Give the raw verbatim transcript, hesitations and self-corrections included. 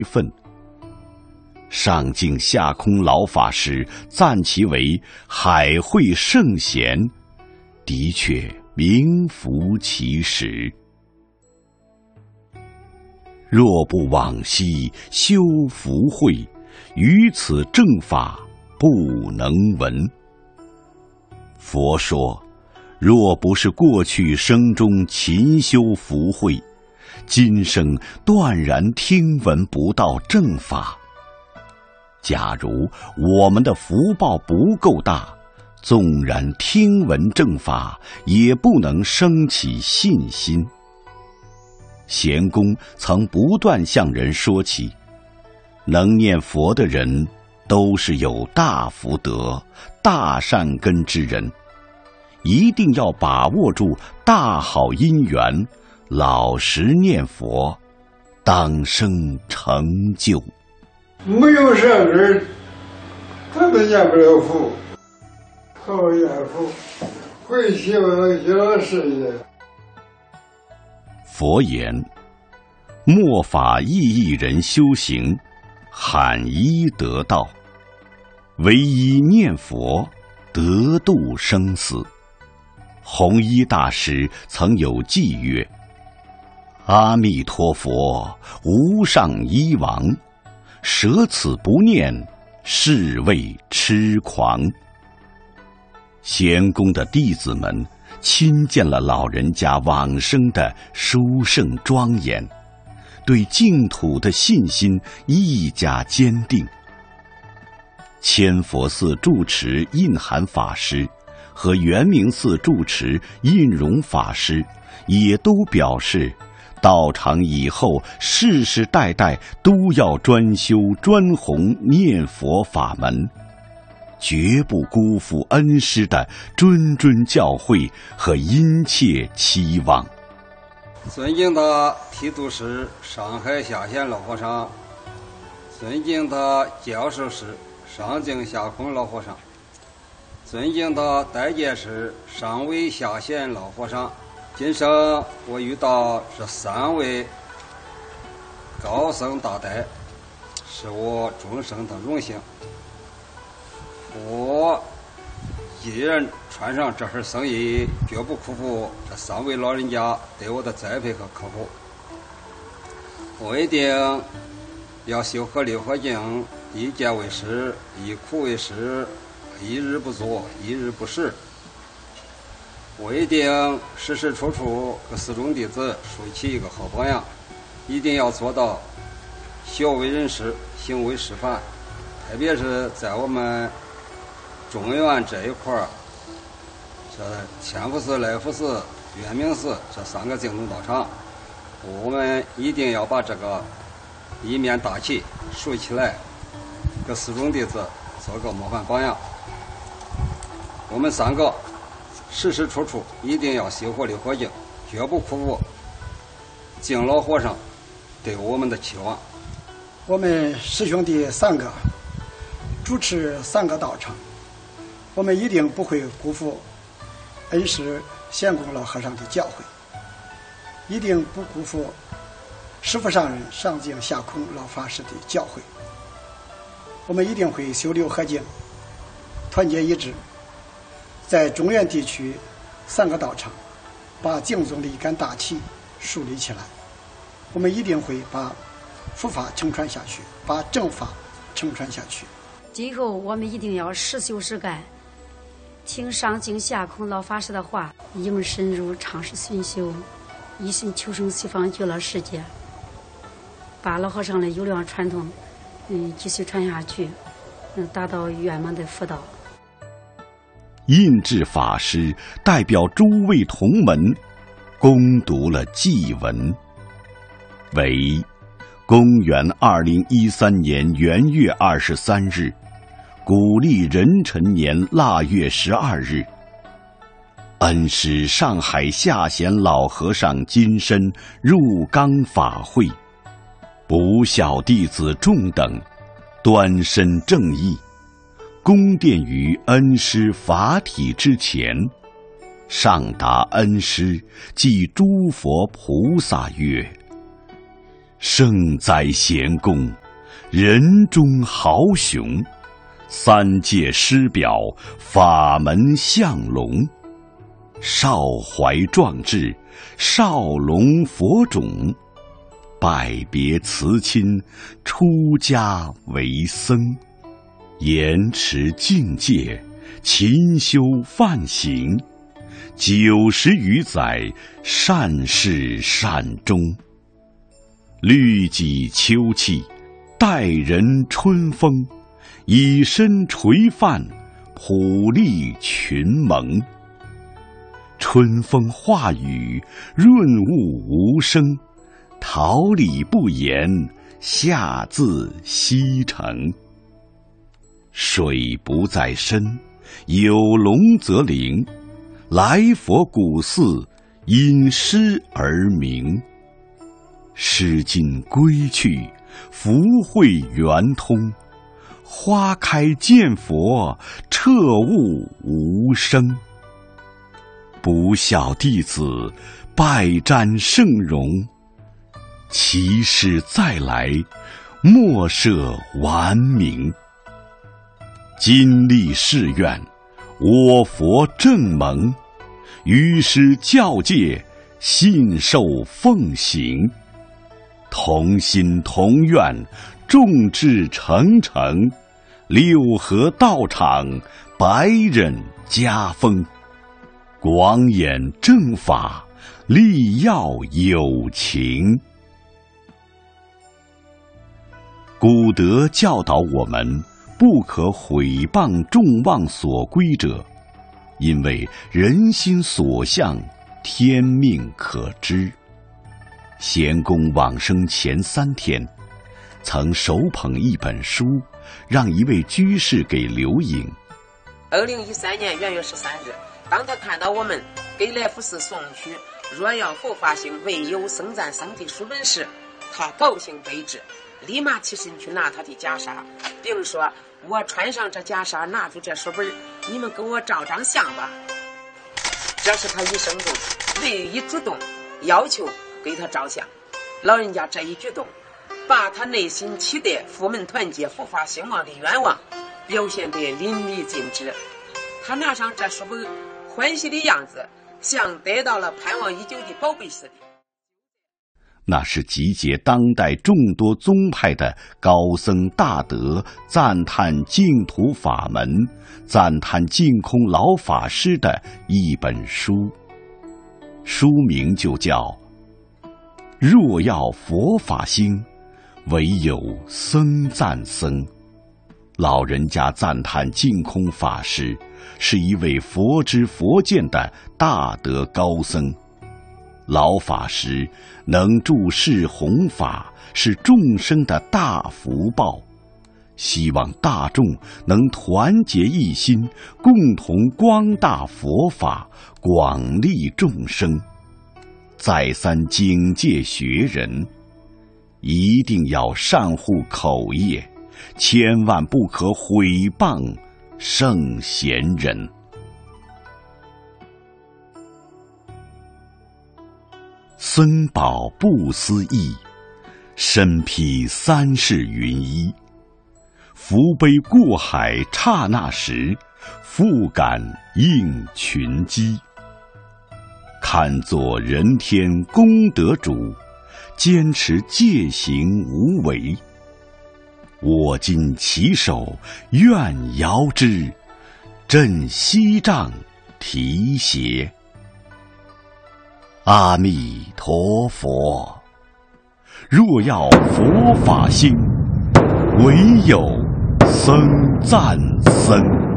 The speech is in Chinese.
分。上敬下空老法师赞其为海会圣贤，的确名副其实。若不往昔修福慧，于此正法不能闻。佛说，若不是过去生中勤修福慧，今生断然听闻不到正法。假如我们的福报不够大，纵然听闻正法，也不能生起信心。贤公曾不断向人说起，能念佛的人都是有大福德、大善根之人，一定要把握住大好因缘，老实念佛，当生成就。 没有善根，他都念不了佛。好念佛，会希望小事业。 佛言：末法意义人修行，罕一得道，唯一念佛，得度生死。弘一大师曾有偈曰：阿弥陀佛，无上医王，舍此不念，是谓痴狂。贤公的弟子们亲见了老人家往生的殊胜庄严，对净土的信心愈加坚定。千佛寺住持印涵法师和圆明寺住持印容法师也都表示，道场以后世世代代都要专修专弘念佛法门，绝不辜负恩师的谆谆教诲和殷切期望。 尊敬的提督师上海下县老和尚，尊敬的教授师上敬下空老和尚，尊敬的代监师上位下县老和尚，今生我遇到这三位高僧大德，是我终生的荣幸。我一人穿上这份僧衣，绝不辜负这三位老人家对我的栽培和呵护。我一定要修合六合敬，一戒为师，一苦为师，一日不作，一日不食。我一定时时处处给四众弟子树起一个好榜样，一定要做到孝为人师，行为示范。特别是在我们中原这一块儿，这千佛寺、来福寺、圆明寺这三个净土道场，我们一定要把这个一面大旗竖起来，给四众弟子做个模范榜样。我们三个时时处处一定要修活六合敬，绝不辜负敬老和尚对我们的期望。 我们师兄弟三个主持三个道场，我们一定不会辜负恩师贤公老和尚的教诲，一定不辜负师父上人上敬下空老法师的教诲。我们一定会修六合敬，团结一致，在中原地区三个道场把净宗的一杆大旗树立起来。我们一定会把佛法承传下去，把正法承传下去。 今后我们一定要实修实干，听上敬下空老法师的话，一门深入，长时熏修，一心求生西方极乐世界，把老和尚的优良传统嗯继续传下去，嗯达到圆满的佛道。 印智法师代表诸位同门恭读了祭文，为公元二零一三年元月二十三日，古历壬辰年腊月十二日，恩师上海下贤老和尚金身入冈法会，不孝弟子众等端身正义，恭奠于恩师法体之前，上达恩师即诸佛菩萨曰： 圣哉贤公，人中豪雄，三界师表，法门相龙。少怀壮志，少龙佛种，拜别辞亲，出家为僧。严持境界，勤修梵行，九十余载，善始善终。律己秋气，待人春风，以身垂范，普利群盟。春风化雨，润物无声，桃李不言，下自西城。水不在深，有龙则灵。来佛古寺，因诗而名。诗经归去，福慧圆通。花开见佛，彻悟无生。不孝弟子，拜瞻圣容。其师再来，莫设顽名。今立誓愿，我佛正盟。于师教戒，信受奉行。同心同愿，众志成城。六合道场，百忍家风。广演正法，力要有情。古德教导我们，不可毁谤众望所归者，因为人心所向，天命可知。贤公往生前三天，曾手捧一本书，让一位居士给留影。 二零一三年元月十三日，当他看到我们给来福寺送去若要佛法行唯有僧赞僧的书本时，他高兴备至，立马起身去拿他的袈裟，并说：我穿上这袈裟，拿住这书本，你们给我照张相吧。这是他一生中唯一主动要求给他照相。老人家这一举动，把他内心期待佛门团结佛法兴旺的愿望表现得淋漓尽致。他拿上这书本，欢喜的样子像得到了盼望已久的宝贝似的。 那是集结当代众多宗派的高僧大德赞叹净土法门、赞叹净空老法师的一本书，书名就叫《若要佛法兴，唯有僧赞僧》。老人家赞叹净空法师是一位佛知佛见的大德高僧，老法师能助世弘法，是众生的大福报。希望大众能团结一心，共同光大佛法，广利众生。再三警戒学人，一定要善护口业，千万不可毁谤圣贤人。僧宝不思议，身披三世云衣。福杯过海刹那时，复感应群机。看作人天功德主，坚持戒行无为。我今起手，愿遥之，振西杖提携。阿弥陀佛，若要佛法兴，唯有僧赞僧。